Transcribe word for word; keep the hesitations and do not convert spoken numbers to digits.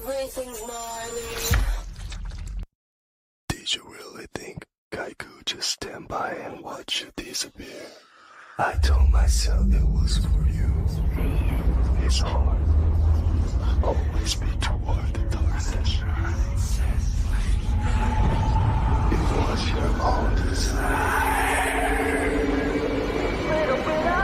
Everything's gnarly. Did you really think I could just stand by and watch you disappear? I told myself it was for you. It's hard.